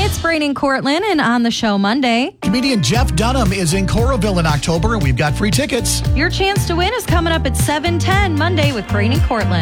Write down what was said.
It's Brain and Cortland, and on the show Monday, comedian Jeff Dunham is in Coralville in October, and we've got free tickets. Your chance to win is coming up at 7:10 Monday with Brain and Cortland.